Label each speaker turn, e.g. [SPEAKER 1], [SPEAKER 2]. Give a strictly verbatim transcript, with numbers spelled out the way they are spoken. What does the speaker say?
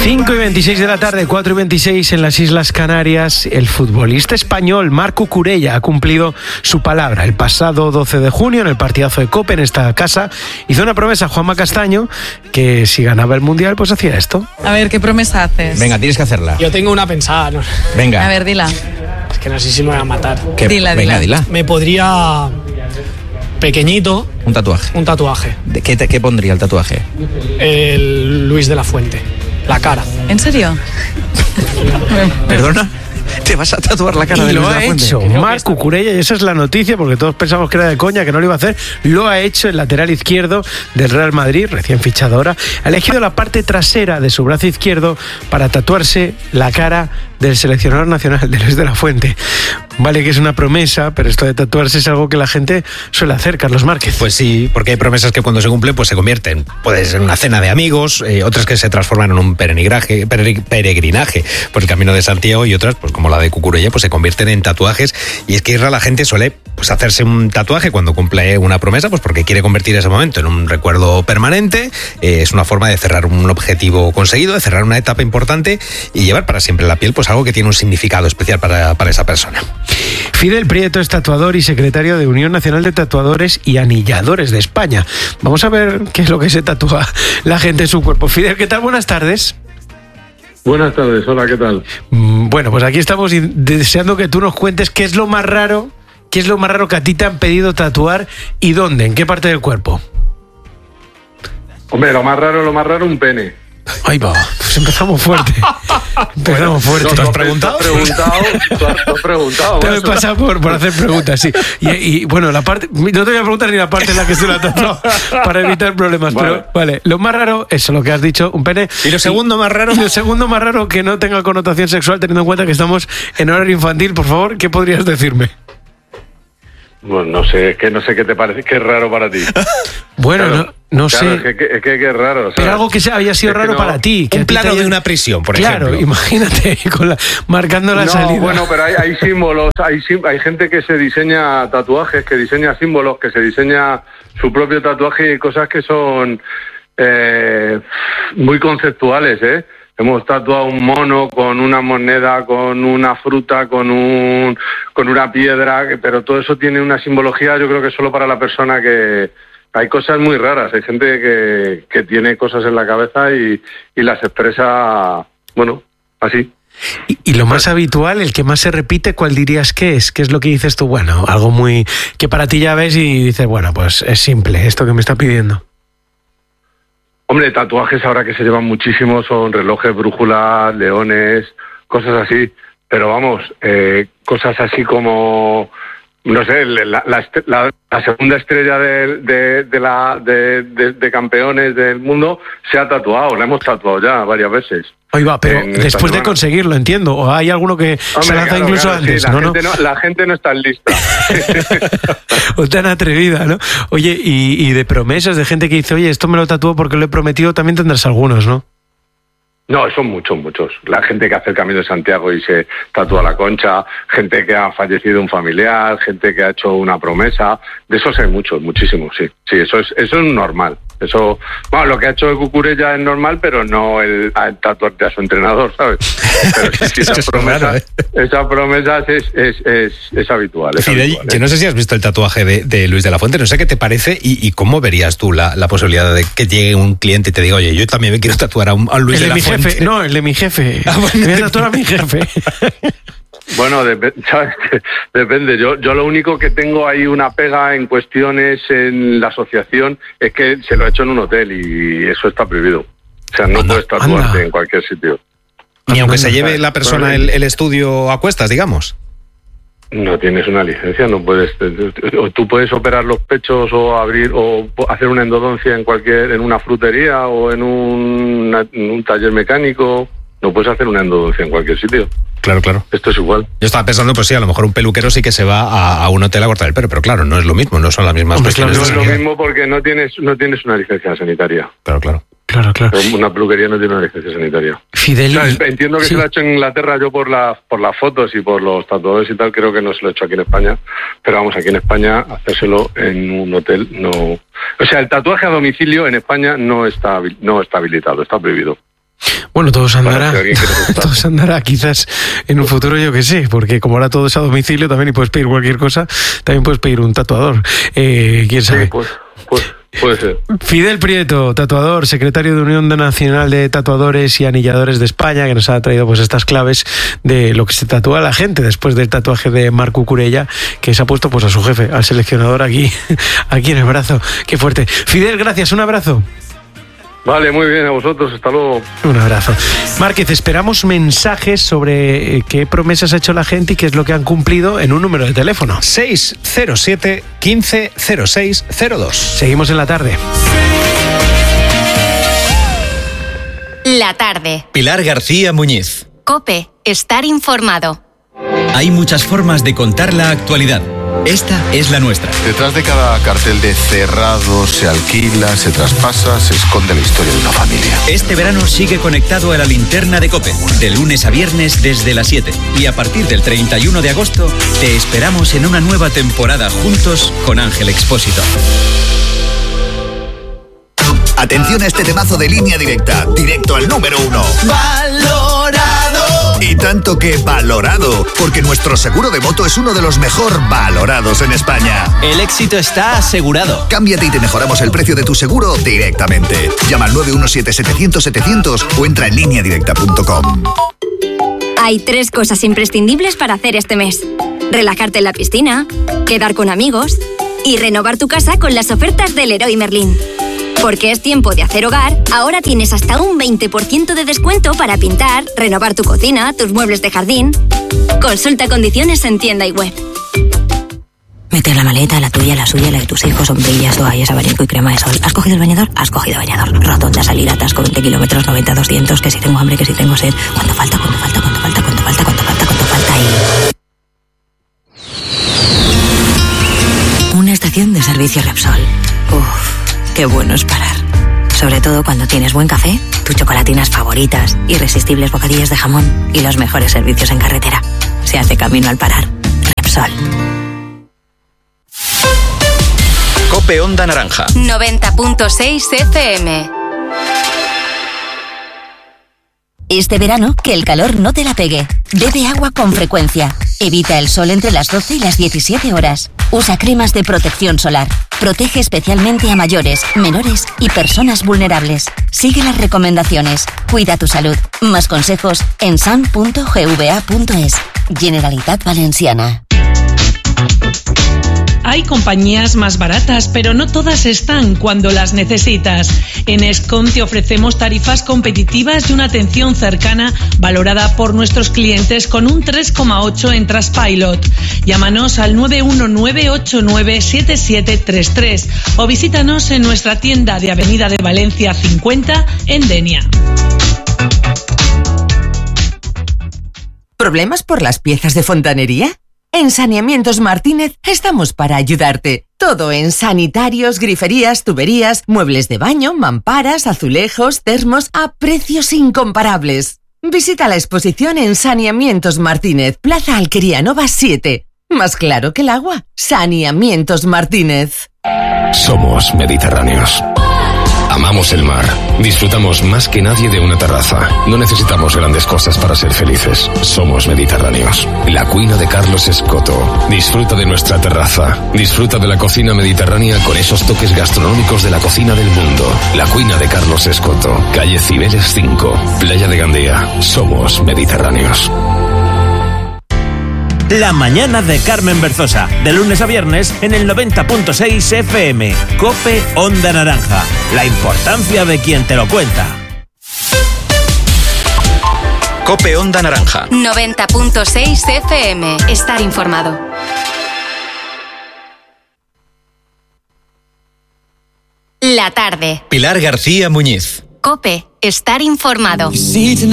[SPEAKER 1] cinco y veintiséis de la tarde, cuatro y veintiséis en las Islas Canarias. El futbolista español Marc Cucurella ha cumplido su palabra. El pasado doce de junio, en el partidazo de Cope, en esta casa, hizo una promesa a Juanma Castaño que si ganaba el Mundial, pues hacía esto.
[SPEAKER 2] A ver, ¿qué promesa haces?
[SPEAKER 3] Venga, tienes que hacerla.
[SPEAKER 4] Yo tengo una pensada, ¿no?
[SPEAKER 3] Venga.
[SPEAKER 2] A ver, dila.
[SPEAKER 4] Es que no sé si me voy a matar.
[SPEAKER 3] ¿Qué?
[SPEAKER 2] Dila,
[SPEAKER 3] Venga,
[SPEAKER 2] dila.
[SPEAKER 3] dila.
[SPEAKER 4] Me podría... Pequeñito,
[SPEAKER 3] Un tatuaje.
[SPEAKER 4] un tatuaje.
[SPEAKER 3] ¿De qué, te, ¿Qué pondría el tatuaje?
[SPEAKER 4] El Luis de la Fuente. La cara.
[SPEAKER 2] ¿En serio?
[SPEAKER 3] ¿Perdona? ¿Te vas a tatuar la cara
[SPEAKER 1] Y
[SPEAKER 3] de
[SPEAKER 1] lo
[SPEAKER 3] Luis de
[SPEAKER 1] ha
[SPEAKER 3] la Fuente?
[SPEAKER 1] hecho Marc Cucurella, y esa es la noticia, porque todos pensamos que era de coña, que no lo iba a hacer. Lo ha hecho el lateral izquierdo del Real Madrid, recién fichado ahora. Ha elegido la parte trasera de su brazo izquierdo para tatuarse la cara del seleccionador nacional, de Luis de la Fuente. Vale que es una promesa, pero esto de tatuarse es algo que la gente suele hacer, Carlos Márquez.
[SPEAKER 5] Pues sí, porque hay promesas que cuando se cumplen pues se convierten. Puede ser una cena de amigos, eh, otras que se transforman en un peregrinaje, peregrinaje por el Camino de Santiago, y otras, pues como la de Cucurella, pues se convierten en tatuajes. Y es que Isra, la gente suele pues hacerse un tatuaje cuando cumple una promesa, pues porque quiere convertir ese momento en un recuerdo permanente. Eh, es una forma de cerrar un objetivo conseguido, de cerrar una etapa importante y llevar para siempre en la piel pues algo que tiene un significado especial para, para esa persona.
[SPEAKER 1] Fidel Prieto es tatuador y secretario de Unión Nacional de Tatuadores y Anilladores de España. Vamos a ver qué es lo que se tatúa la gente en su cuerpo. Fidel, ¿qué tal? Buenas tardes.
[SPEAKER 6] Buenas tardes, hola, ¿qué tal?
[SPEAKER 1] Bueno, pues aquí estamos deseando que tú nos cuentes qué es lo más raro, qué es lo más raro que a ti te han pedido tatuar y dónde, en qué parte del cuerpo.
[SPEAKER 6] Hombre, lo más raro, lo más raro, un pene.
[SPEAKER 1] Ahí va, pues empezamos fuerte. Empezamos fuerte.
[SPEAKER 5] ¿Te has preguntado?
[SPEAKER 6] ¿Te has preguntado? ¿Te has, te has preguntado?
[SPEAKER 1] Te lo he pasado por, por hacer preguntas, sí. Y, y bueno, la parte, no te voy a preguntar ni la parte en la que se la ha tatuado para evitar problemas,
[SPEAKER 6] Vale.
[SPEAKER 1] pero vale, lo más raro, eso lo que has dicho, un pene.
[SPEAKER 5] ¿Y lo segundo más raro?
[SPEAKER 1] Y lo segundo más raro, que no tenga connotación sexual, teniendo en cuenta que estamos en horario infantil, por favor, ¿qué podrías decirme?
[SPEAKER 6] Bueno, no sé, es que no sé qué te parece, que es raro para ti.
[SPEAKER 1] Bueno,
[SPEAKER 6] Claro,
[SPEAKER 1] no, no
[SPEAKER 6] claro,
[SPEAKER 1] sé.
[SPEAKER 6] Es que, que- es que, que es raro. ¿sabes?
[SPEAKER 1] Pero algo que se había sido
[SPEAKER 6] Es que
[SPEAKER 1] raro
[SPEAKER 6] no-
[SPEAKER 1] para ti. Que a
[SPEAKER 5] Un
[SPEAKER 1] ti te
[SPEAKER 5] plano
[SPEAKER 1] haya-
[SPEAKER 5] de una prisión, por
[SPEAKER 1] claro,
[SPEAKER 5] ejemplo.
[SPEAKER 1] imagínate, con la, marcando la
[SPEAKER 6] no,
[SPEAKER 1] salida.
[SPEAKER 6] bueno, pero hay, hay símbolos, hay, sim- hay gente que se diseña tatuajes, que diseña símbolos, que se diseña su propio tatuaje y cosas que son eh, muy conceptuales, ¿eh? Hemos tatuado un mono con una moneda, con una fruta, con un con una piedra, que- pero todo eso tiene una simbología, yo creo que solo para la persona que... Hay cosas muy raras, hay gente que, que tiene cosas en la cabeza y, y las expresa, bueno, así.
[SPEAKER 1] Y, y lo más habitual, el que más se repite, ¿cuál dirías que es? ¿Qué es lo que dices tú? Bueno, algo muy... que para ti ya ves y dices, bueno, pues es simple esto que me está pidiendo.
[SPEAKER 6] Hombre, tatuajes ahora que se llevan muchísimo son relojes, brújulas, leones, cosas así. Pero vamos, eh, cosas así como, no sé, la, la, est- la- la segunda estrella de, de, de, la, de, de- de campeones del mundo se ha tatuado, la hemos tatuado ya varias veces.
[SPEAKER 1] Ahí va, pero
[SPEAKER 6] En esta
[SPEAKER 1] después de
[SPEAKER 6] semana.
[SPEAKER 1] conseguirlo, entiendo. ¿O hay alguno que se
[SPEAKER 6] Hombre,
[SPEAKER 1] lanza
[SPEAKER 6] claro,
[SPEAKER 1] incluso
[SPEAKER 6] claro, sí,
[SPEAKER 1] antes?
[SPEAKER 6] la,
[SPEAKER 1] no, no.
[SPEAKER 6] gente no, la gente no está lista.
[SPEAKER 1] O tan atrevida, ¿no? Oye, y, y de promesas, de gente que dice, oye, esto me lo tatúo porque lo he prometido, también tendrás algunos, ¿no?
[SPEAKER 6] No, son muchos, muchos. La gente que hace el Camino de Santiago y se tatúa la concha, gente que ha fallecido un familiar, gente que ha hecho una promesa, de esos hay muchos, muchísimos, sí. Sí, eso es, eso es normal. Eso, bueno, lo que ha hecho Cucurella es normal, pero no el, el tatuarte a su entrenador, ¿sabes? Pero sí, sí,
[SPEAKER 5] Esto
[SPEAKER 6] esa
[SPEAKER 5] es
[SPEAKER 6] promesa,
[SPEAKER 5] raro, ¿eh?
[SPEAKER 6] esa promesa es, es, es, es habitual. Es
[SPEAKER 5] Fidel,
[SPEAKER 6] habitual,
[SPEAKER 5] yo
[SPEAKER 6] ¿eh?
[SPEAKER 5] no sé si has visto el tatuaje de, de Luis de la Fuente, no sé qué te parece y, y cómo verías tú la, la posibilidad de que llegue un cliente y te diga, oye, yo también me quiero tatuar a, un, a Luis
[SPEAKER 1] El
[SPEAKER 5] de
[SPEAKER 1] de
[SPEAKER 5] la
[SPEAKER 1] mi
[SPEAKER 5] Fuente.
[SPEAKER 1] jefe, no, el de mi jefe.
[SPEAKER 5] Ah, bueno.
[SPEAKER 1] Me voy a tatuar a mi jefe.
[SPEAKER 6] Bueno, dep- ¿sabes qué? Depende. Yo, yo lo único que tengo ahí una pega en cuestiones en la asociación es que se lo he hecho en un hotel y eso está prohibido. O sea, no
[SPEAKER 5] Anda,
[SPEAKER 6] puedes tatuarte
[SPEAKER 1] anda.
[SPEAKER 6] en cualquier sitio.
[SPEAKER 5] Ni aunque se
[SPEAKER 1] Anda.
[SPEAKER 5] lleve la persona el, el estudio a cuestas, digamos.
[SPEAKER 6] No tienes una licencia, no puedes. O tú puedes operar los pechos o abrir o hacer una endodoncia en cualquier, en una frutería o en un, en un taller mecánico. No puedes hacer una endodoncia en cualquier sitio.
[SPEAKER 5] Claro, claro.
[SPEAKER 6] Esto es igual.
[SPEAKER 5] Yo estaba pensando, pues sí, a lo mejor un peluquero sí que se va a, a un hotel a cortar el pelo, pero claro, no es lo mismo, no son las mismas
[SPEAKER 1] Hombre,
[SPEAKER 5] cuestiones
[SPEAKER 6] No
[SPEAKER 5] de
[SPEAKER 6] es lo
[SPEAKER 5] sanidad.
[SPEAKER 6] mismo porque no tienes, no tienes una licencia sanitaria.
[SPEAKER 5] Claro, claro.
[SPEAKER 1] Claro, claro.
[SPEAKER 6] Una peluquería no tiene una licencia sanitaria.
[SPEAKER 1] Fidel.
[SPEAKER 6] O sea, entiendo que
[SPEAKER 1] sí.
[SPEAKER 6] se lo ha hecho en Inglaterra yo por, la, por las fotos y por los tatuadores y tal, creo que no se lo he hecho aquí en España, pero vamos, aquí en España hacérselo en un hotel no... O sea, el tatuaje a domicilio en España no está, habi- no está habilitado, está prohibido.
[SPEAKER 1] Bueno, todo se andará,
[SPEAKER 6] Para si alguien quiere asustar.
[SPEAKER 1] todo se andará quizás en un futuro, yo que sé, porque como ahora todo es a domicilio también y puedes pedir cualquier cosa, también puedes pedir un tatuador, eh, quién sabe.
[SPEAKER 6] Sí, pues, pues, puede ser.
[SPEAKER 1] Fidel Prieto, tatuador, secretario de Unión Nacional de Tatuadores y Anilladores de España, que nos ha traído pues estas claves de lo que se tatúa la gente después del tatuaje de Marc Cucurella, que se ha puesto pues a su jefe, al seleccionador aquí, aquí en el brazo. Qué fuerte. Fidel, gracias, un abrazo.
[SPEAKER 6] Vale, muy bien, a vosotros, hasta luego.
[SPEAKER 1] Un abrazo. Márquez, esperamos mensajes sobre eh, qué promesas ha hecho la gente y qué es lo que han cumplido en un número de teléfono.
[SPEAKER 5] seis cero siete, quince, cero seis, cero dos.
[SPEAKER 1] Seguimos en la tarde.
[SPEAKER 2] La tarde.
[SPEAKER 7] Pilar García Muñiz.
[SPEAKER 2] COPE. Estar informado.
[SPEAKER 7] Hay muchas formas de contar la actualidad. Esta es la nuestra.
[SPEAKER 8] Detrás de cada cartel de cerrado, se alquila, se traspasa, se esconde la historia de una familia.
[SPEAKER 7] Este verano sigue conectado a la linterna de COPE, de lunes a viernes desde las siete. Y a partir del treinta y uno de agosto, te esperamos en una nueva temporada juntos con Ángel Expósito.
[SPEAKER 9] Atención a este temazo de Línea Directa, directo al número uno. ¡Valorado! Y tanto que valorado, porque nuestro seguro de moto es uno de los mejor valorados en España.
[SPEAKER 10] El éxito está asegurado.
[SPEAKER 9] Cámbiate y te mejoramos el precio de tu seguro directamente. Llama al nueve uno siete, setecientos, setecientos o entra en línea directa punto com.
[SPEAKER 11] Hay tres cosas imprescindibles para hacer este mes: relajarte en la piscina, quedar con amigos y renovar tu casa con las ofertas del Leroy Merlin. Porque es tiempo de hacer hogar, ahora tienes hasta un veinte por ciento de descuento para pintar, renovar tu cocina, tus muebles de jardín. Consulta condiciones en tienda y web.
[SPEAKER 12] Mete la maleta, la tuya, la suya, la de tus hijos, sombrillas, toallas, abanico y crema de sol. ¿Has cogido el bañador? Has cogido bañador. Rotonda, salida, atasco, veinte kilómetros, noventa, doscientos, que si tengo hambre, que si tengo sed. ¿Cuánto falta? ¿Cuánto falta? ¿Cuánto falta? ¿Cuánto falta? ¿Cuánto falta? ¿Cuánto falta? Y... una estación de servicio Repsol. Uff. Qué bueno es parar. Sobre todo cuando tienes buen café, tus chocolatinas favoritas, irresistibles bocadillas de jamón y los mejores servicios en carretera. Se hace camino al parar. Repsol.
[SPEAKER 7] COPE Onda Naranja.
[SPEAKER 2] noventa punto seis F M.
[SPEAKER 13] Este verano, que el calor no te la pegue. Bebe agua con frecuencia. Evita el sol entre las doce y las diecisiete horas. Usa cremas de protección solar. Protege especialmente a mayores, menores y personas vulnerables. Sigue las recomendaciones. Cuida tu salud. Más consejos en san punto gva punto es. Generalitat Valenciana.
[SPEAKER 14] Hay compañías más baratas, pero no todas están cuando las necesitas. En Escom te ofrecemos tarifas competitivas y una atención cercana valorada por nuestros clientes con un tres coma ocho en Trustpilot. Llámanos al nueve uno nueve ocho nueve siete siete tres tres o visítanos en nuestra tienda de Avenida de Valencia cincuenta en Denia.
[SPEAKER 15] ¿Problemas por las piezas de fontanería? En Saneamientos Martínez estamos para ayudarte. Todo en sanitarios, griferías, tuberías, muebles de baño, mamparas, azulejos, termos a precios incomparables. Visita la exposición en Saneamientos Martínez, Plaza Alquería Nova siete. Más claro que el agua. Saneamientos Martínez.
[SPEAKER 16] Somos mediterráneos. Amamos el mar. Disfrutamos más que nadie de una terraza. No necesitamos grandes cosas para ser felices. Somos mediterráneos. La Cuina de Carlos Escoto. Disfruta de nuestra terraza. Disfruta de la cocina mediterránea con esos toques gastronómicos de la cocina del mundo. La Cuina de Carlos Escoto. Calle Cibeles cinco. Playa de Gandía. Somos mediterráneos.
[SPEAKER 17] La mañana de Carmen Berzosa, de lunes a viernes en el noventa punto seis F M. COPE Onda Naranja. La importancia de quien te lo cuenta.
[SPEAKER 7] COPE Onda Naranja.
[SPEAKER 2] noventa punto seis F M. Estar informado. La tarde.
[SPEAKER 7] Pilar García Muñiz.
[SPEAKER 2] COPE. Estar informado.